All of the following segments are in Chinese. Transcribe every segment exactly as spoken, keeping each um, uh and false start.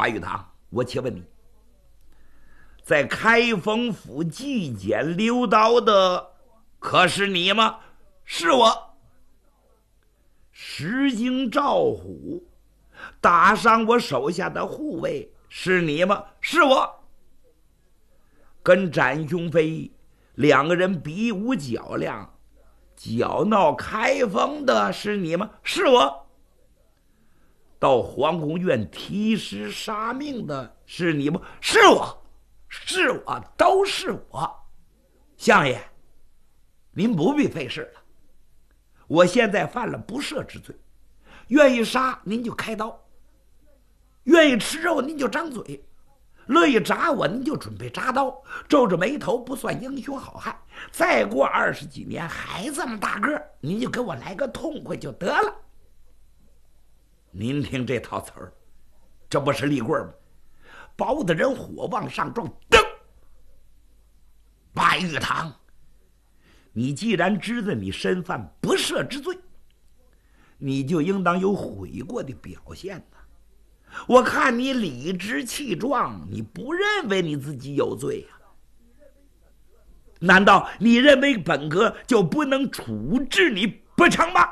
白玉堂，我且问你，在开封府祭检刘道的可是你吗？是我。石京赵虎打伤我手下的护卫是你吗？是我。跟展雄飞两个人比武较量搅闹开封的是你吗？是我。到皇宫院提尸杀命的是你吗？是我，是我，都是我。相爷，您不必费事了，我现在犯了不赦之罪，愿意杀您就开刀，愿意吃肉您就张嘴，乐意铡我您就准备铡刀，皱着眉头不算英雄好汉。再过二十几年还这么大个，您就给我来个痛快就得了。您听这套词儿，这不是立棍吗？包大人火往上撞，噔！白玉堂，你既然知道你身犯不赦之罪，你就应当有悔过的表现呐。我看你理直气壮，你不认为你自己有罪呀、啊？难道你认为本阁就不能处置你不成吗？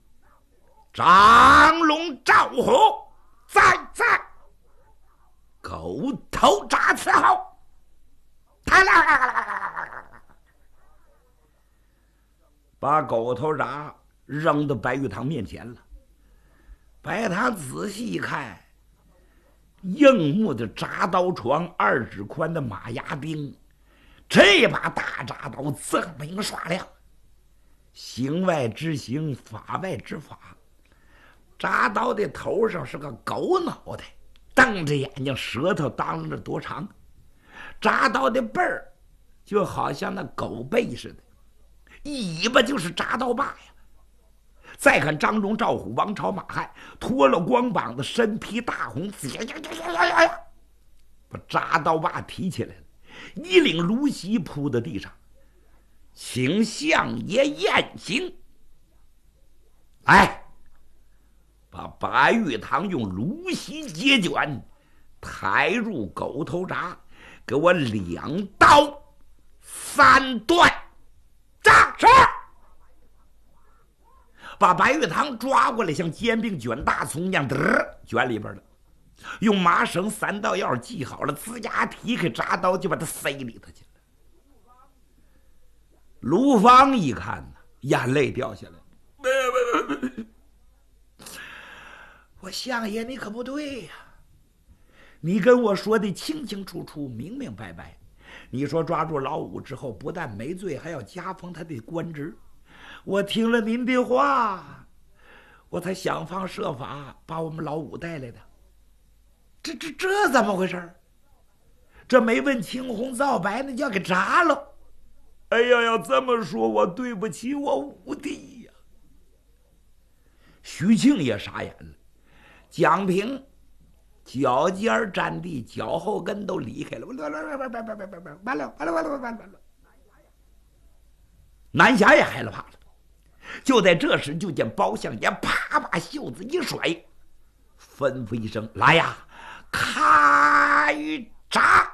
张龙赵虎，在在，狗头铡伺候。他啦，把狗头铡扔到白玉堂面前了。白玉堂仔细一看，硬木的铡刀床，二指宽的马牙钉，这把大铡刀锃明刷亮，形外之形，法外之法。铡刀的头上是个狗脑袋，瞪着眼睛，舌头当啷着多长。铡刀的背儿就好像那狗背似的，尾巴就是铡刀把呀。再看张荣、赵虎、王朝、马汉，脱了光膀子，身披大红，把铡刀把提起来了，一领芦席铺在地上，请相爷验刑。来，把白玉堂用芦席接卷，抬入狗头铡，给我两刀三断。扎是。把白玉堂抓过来，像煎饼卷大葱一样，嘚卷里边了。用麻绳三道药系好了，呲牙提开铡刀，就把它塞里头去了。卢芳一看呢，眼泪掉下来。我相爷，你可不对呀、啊！你跟我说的清清楚楚、明明白白。你说抓住老五之后，不但没罪，还要加封他的官职。我听了您的话，我才想方设法把我们老五带来的。这这这怎么回事？这没问青红皂白，那就要给铡了。哎呀，要这么说，我对不起我五弟呀。徐庆也傻眼了。蒋平脚尖沾地，脚后跟都离开了。完了完了完了完了完了！南侠也害了怕了。就在这时，就见包相爷啪把袖子一甩，吩咐一声：“来呀，开铡！”